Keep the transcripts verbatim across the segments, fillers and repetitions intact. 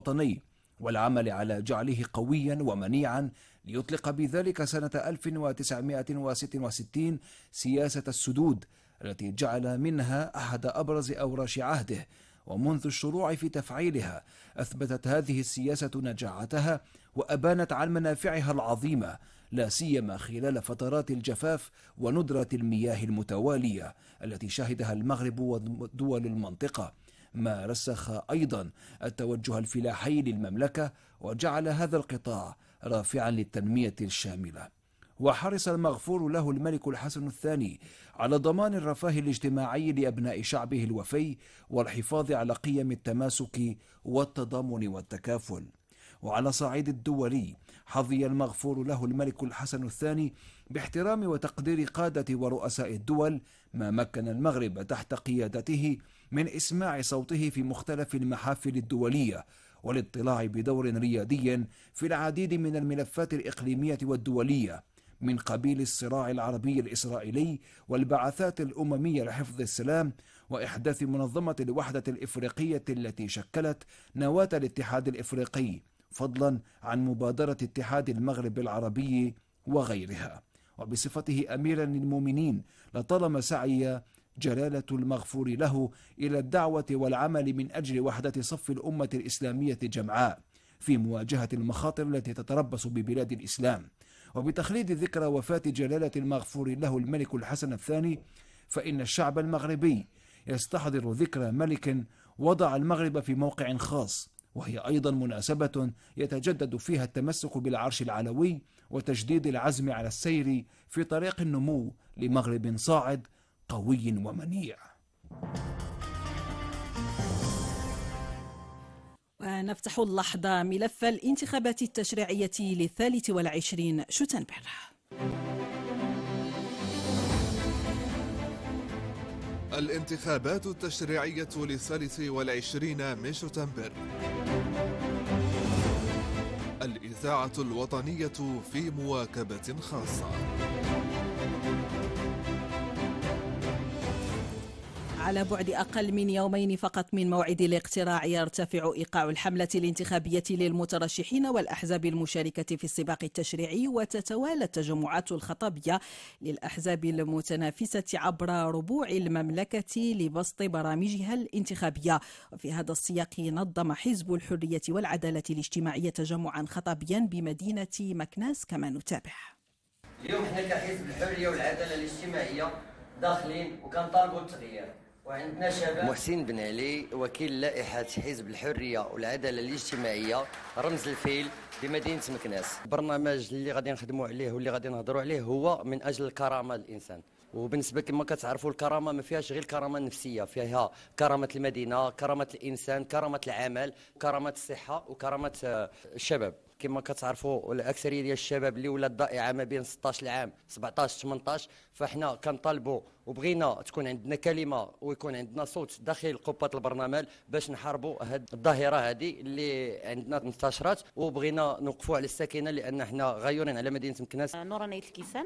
الوطني والعمل على جعله قويا ومنيعا ليطلق بذلك سنة ألف وتسعمائة وستة وستين سياسة السدود التي جعل منها أحد أبرز أوراش عهده. ومنذ الشروع في تفعيلها أثبتت هذه السياسة نجاعتها وأبانت عن منافعها العظيمة، لا سيما خلال فترات الجفاف وندرة المياه المتوالية التي شهدها المغرب ودول المنطقة، ما رسخ أيضا التوجه الفلاحي للمملكة وجعل هذا القطاع رافعا للتنمية الشاملة. وحرص المغفور له الملك الحسن الثاني على ضمان الرفاه الاجتماعي لأبناء شعبه الوفي والحفاظ على قيم التماسك والتضامن والتكافل. وعلى صعيد الدولي حظي المغفور له الملك الحسن الثاني باحترام وتقدير قادة ورؤساء الدول، ما مكن المغرب تحت قيادته من إسماع صوته في مختلف المحافل الدولية والاطلاع بدور ريادي في العديد من الملفات الإقليمية والدولية، من قبيل الصراع العربي الإسرائيلي والبعثات الأممية لحفظ السلام وإحداث منظمة الوحدة الإفريقية التي شكلت نواة الاتحاد الإفريقي، فضلا عن مبادرة اتحاد المغرب العربي وغيرها. وبصفته أميرا للمؤمنين لطالما سعي جلالة المغفور له إلى الدعوة والعمل من أجل وحدة صف الأمة الإسلامية جمعاء في مواجهة المخاطر التي تتربص ببلاد الإسلام. وبتخليد ذكرى وفاة جلالة المغفور له الملك الحسن الثاني، فإن الشعب المغربي يستحضر ذكرى ملك وضع المغرب في موقع خاص، وهي أيضا مناسبة يتجدد فيها التمسك بالعرش العلوي وتجديد العزم على السير في طريق النمو لمغرب صاعد قوي ومنيع. ونفتح اللحظة ملف الانتخابات التشريعية للثالث والعشرين شتنبر. الانتخابات التشريعية للثالث والعشرين من شتنبر. الإذاعة الوطنية في مواكبة خاصة. على بعد أقل من يومين فقط من موعد الاقتراع يرتفع إيقاع الحملة الانتخابية للمترشحين والأحزاب المشاركة في السباق التشريعي، وتتوالى التجمعات الخطابية للأحزاب المتنافسة عبر ربوع المملكة لبسط برامجها الانتخابية. وفي هذا السياق نظم حزب الحرية والعدالة الاجتماعية تجمعا خطابيا بمدينة مكناس كما نتابع. اليوم احنا كحزب الحرية والعدالة الاجتماعية داخلين وكنطالبوا التغيير، وعندنا شباب. محسن بن علي وكيل لائحة حزب الحرية والعدالة الاجتماعية رمز الفيل بمدينة مكناس. البرنامج اللي غادي نخدموا عليه واللي غادي نهضروا عليه هو من أجل الكرامة الإنسان. وبالنسبة كما كتعرفوا الكرامة ما فيهاش غير الكرامة النفسية، فيها كرامة المدينة، كرامة الإنسان، كرامة العمل، كرامة الصحة وكرامة الشباب. كما كتعرفوا الاكثريه ديال الشباب اللي ولات ضائعه ما بين ستة عشر عام سبعطاش ثمنطاش، فاحنا كنطالبوا وبغينا تكون عندنا كلمه ويكون عندنا صوت داخل قبه البرنامج باش نحاربوا هذه الظاهره هذه اللي عندنا انتشرت، وبغينا نوقفوا على السكينه لان احنا غيورين على مدينه مكناس. نورانية الكيسان،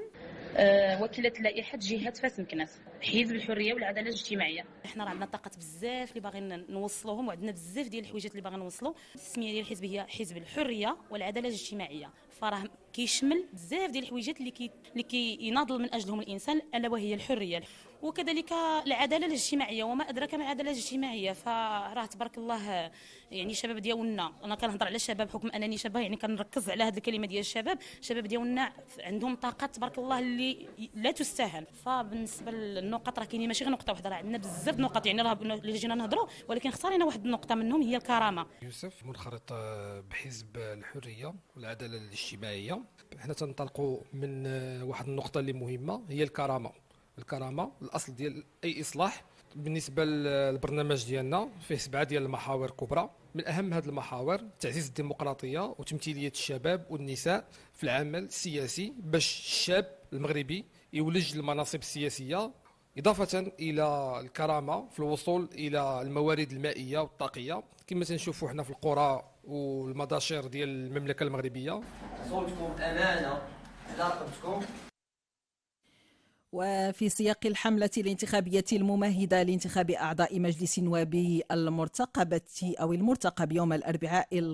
أه وكيله لائحه جهه فاس مكناس، حزب الحريه والعداله الاجتماعيه. احنا راه عندنا طاقه بزاف اللي باغيين نوصلوهم، وعندنا بزاف ديال الحويجات اللي باغيين نوصلوا. التسميه ديال الحزب هي حزب الحريه والعداله الاجتماعيه، فراه كيشمل بزاف ديال الحويجات اللي كي اللي كيناضل من اجلهم الانسان، الا وهي الحريه وكذلك العداله الاجتماعيه. وما ادراك ما العداله الاجتماعيه، فراه تبارك الله يعني الشباب ديالنا، انا كنهضر على الشباب حكم انني شابه، يعني كنركز على هذه الكلمه ديال الشباب. الشباب ديالنا عندهم طاقات تبارك الله اللي لا تستاهل. فبالنسبه للنقط راه كاينين ماشي غير نقطه واحده، راه عندنا بزاف النقط يعني راه اللي جينا نهضروا، ولكن اختارينا واحد النقطه منهم هي الكرامه. يوسف منخرط بحزب الحريه والعداله الاجتماعيه. حنا تنطلقوا من واحد النقطه اللي مهمه هي الكرامه. الكرامه الاصل ديال اي اصلاح. بالنسبه للبرنامج ديالنا فيه سبعه ديال المحاور كبرى، من اهم هذه المحاور تعزيز الديمقراطيه وتمثيليه الشباب والنساء في العمل السياسي باش الشاب المغربي يولج المناصب السياسيه، اضافه الى الكرامه في الوصول الى الموارد المائيه والطاقيه كما تنشوفوا حنا في القرى والمداشر ديال المملكه المغربيه. صوتكم امانه على رقبتكم. وفي سياق الحملة الانتخابية الممهدة لانتخاب أعضاء مجلس النواب المرتقبة أو المرتقب يوم الأربعاء